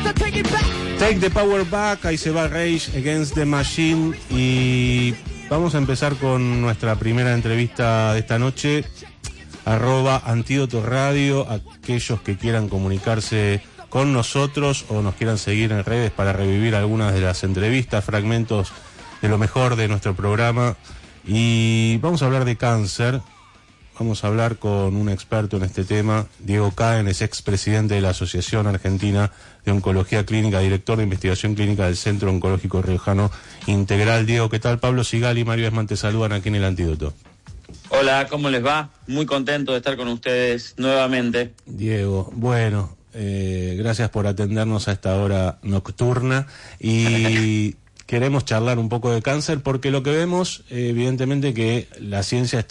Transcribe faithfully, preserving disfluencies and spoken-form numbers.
Take the Power Back, ahí se va Rage Against the Machine y vamos a empezar con nuestra primera entrevista de esta noche. Arroba Antídoto Radio, aquellos que quieran comunicarse con nosotros o nos quieran seguir en redes para revivir algunas de las entrevistas, fragmentos de lo mejor de nuestro programa. Y vamos a hablar de cáncer. Vamos a hablar con un experto en este tema, Diego Cahen, es expresidente de la Asociación Argentina de Oncología Clínica, director de investigación clínica del Centro Oncológico Riojano Integral. Diego, ¿qué tal? Pablo Sigali y Mario Esman te saludan aquí en El Antídoto. Hola, ¿cómo les va? Muy contento de estar con ustedes nuevamente. Diego, bueno, eh, gracias por atendernos a esta hora nocturna y queremos charlar un poco de cáncer porque lo que vemos, eh, evidentemente que la ciencia está